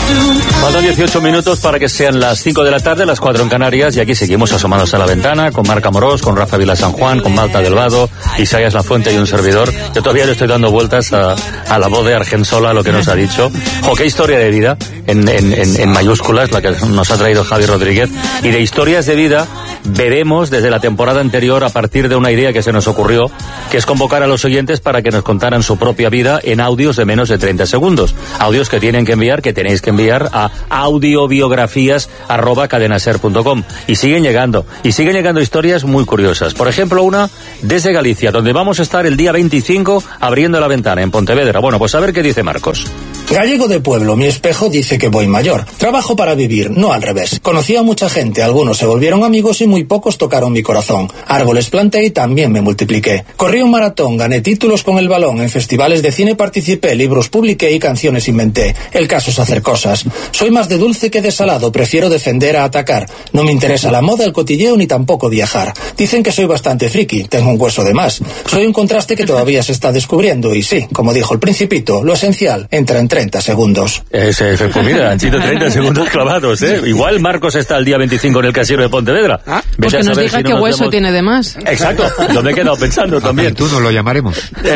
Faltan 18 minutos para que sean las 5 de la tarde, las 4 en Canarias, y aquí seguimos asomados a la ventana con Marc Amorós, con Rafa Vila San Juan, con Malta del Vado, Isaías Lafuente y un servidor. Yo todavía le estoy dando vueltas a la voz de Argensola, lo que nos ha dicho. Qué historia de vida, en mayúsculas, la que nos ha traído Javi Rodríguez. Y de historias de vida veremos desde la temporada anterior, a partir de una idea que se nos ocurrió, que es convocar a los oyentes para que nos contaran su propia vida en audios de menos de 30 segundos. Audios que tenéis que enviar a audiobiografías@cadenaser.com. Y siguen llegando historias muy curiosas. Por ejemplo, una desde Galicia, donde vamos a estar el día 25 abriendo la ventana en Pontevedra. Bueno, pues a ver qué dice Marcos. Gallego de pueblo, mi espejo dice que voy mayor. Trabajo para vivir, no al revés. Conocí a mucha gente, algunos se volvieron amigos y muy pocos tocaron mi corazón. Árboles planté y también me multipliqué. Corrí un maratón, gané títulos con el balón, en festivales de cine participé, libros publiqué y canciones inventé. El caso es hacer cosas. Soy más de dulce que de salado, prefiero defender a atacar. No me interesa la moda, el cotilleo ni tampoco viajar. Dicen que soy bastante friki, tengo un hueso de más. Soy un contraste que todavía se está descubriendo y sí, como dijo el Principito, lo esencial entra en 30 segundos. Pues mira, han sido 30 segundos clavados, ¿eh? Igual Marcos está el día 25 en el casino de Pontevedra. Pues que nos diga qué hueso tiene de más. Exacto, lo me he quedado pensando también. Tú no lo llamaremos.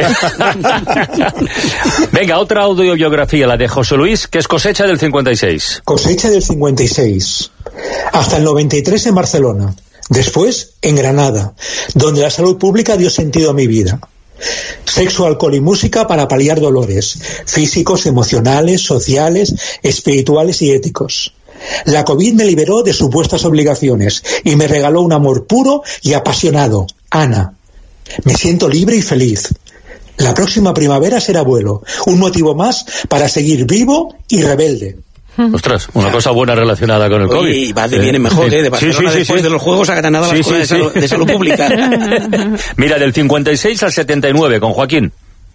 Venga, otra audiobiografía, la de José Luis, que es cosecha del 56. Cosecha del 56. Hasta el 93 en Barcelona. Después en Granada, donde la salud pública dio sentido a mi vida. Sexo, alcohol y música para paliar dolores físicos, emocionales, sociales, espirituales y éticos. La COVID me liberó de supuestas obligaciones y me regaló un amor puro y apasionado, Ana. Me siento libre y feliz. La próxima primavera ser abuelo, un motivo más para seguir vivo y rebelde. Ostras, una cosa buena relacionada con el COVID. Y va de bien en mejor, de Barcelona después de los Juegos a Granada la Escuela de Salud Pública. Mira, del 56 al 79, con Joaquín.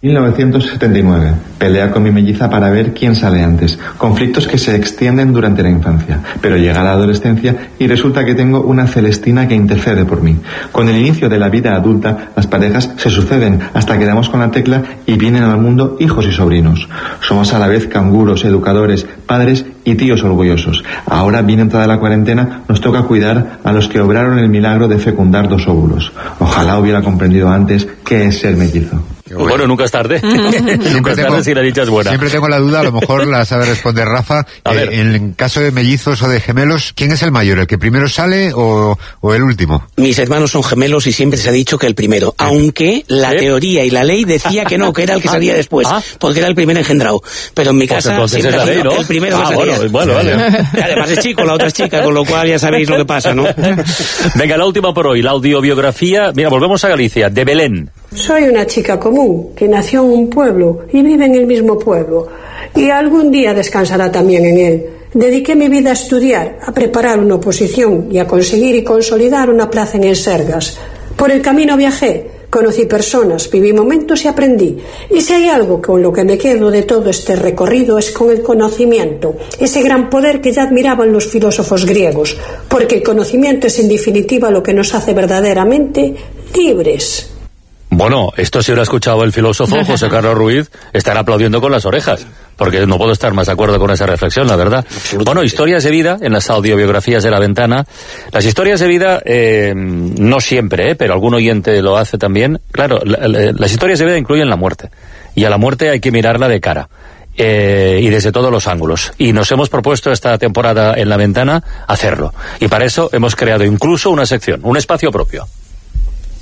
1979. Pelea con mi melliza para ver quién sale antes. Conflictos que se extienden durante la infancia. Pero llega la adolescencia y resulta que tengo una Celestina que intercede por mí. Con el inicio de la vida adulta, las parejas se suceden hasta que damos con la tecla y vienen al mundo hijos y sobrinos. Somos a la vez canguros, educadores, padres y tíos orgullosos. Ahora, bien entrada la cuarentena, nos toca cuidar a los que obraron el milagro de fecundar 2 óvulos. Ojalá hubiera comprendido antes qué es ser mellizo. Bueno, nunca es tarde. Nunca es tarde si la dicha es buena. Siempre tengo la duda, a lo mejor la sabe responder Rafa. En caso de mellizos o de gemelos, ¿quién es el mayor? ¿El que primero sale o el último? Mis hermanos son gemelos y siempre se ha dicho que el primero. Aunque la teoría y la ley decía que no, que era el que salía después. Porque era el primero engendrado. Pero en mi casa siempre es la ley, ¿no? El primero que salía. Bueno, vale. Y además es chico, la otra es chica, con lo cual ya sabéis lo que pasa, ¿no? Venga, la última por hoy, la audiobiografía. Mira, volvemos a Galicia, de Belén. Soy una chica común que nació en un pueblo y vive en el mismo pueblo y algún día descansará también en él. Dediqué mi vida a estudiar, a preparar una oposición y a conseguir y consolidar una plaza en el Sergas. Por el camino viajé, conocí personas, viví momentos y aprendí. Y si hay algo con lo que me quedo de todo este recorrido es con el conocimiento, ese gran poder que ya admiraban los filósofos griegos, porque el conocimiento es en definitiva lo que nos hace verdaderamente libres. Bueno, esto si lo ha escuchado el filósofo José Carlos Ruiz, estará aplaudiendo con las orejas, porque no puedo estar más de acuerdo con esa reflexión, la verdad. Bueno, historias de vida en las audiobiografías de La Ventana. Las historias de vida, no siempre, pero algún oyente lo hace también. Claro, las historias de vida incluyen la muerte, y a la muerte hay que mirarla de cara. Y desde todos los ángulos. Y nos hemos propuesto esta temporada en La Ventana hacerlo. Y para eso hemos creado incluso una sección, un espacio propio.